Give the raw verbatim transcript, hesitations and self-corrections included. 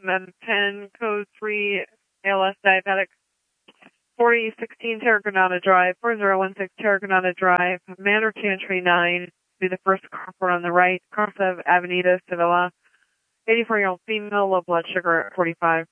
M ten, code three, A L S diabetic, forty sixteen Tarragoneta Drive, four zero one six Tarragoneta Drive, Manor to entry nine, be the first carport on the right, cross of Avenida Sevilla, eighty-four-year-old female, low blood sugar at forty-five.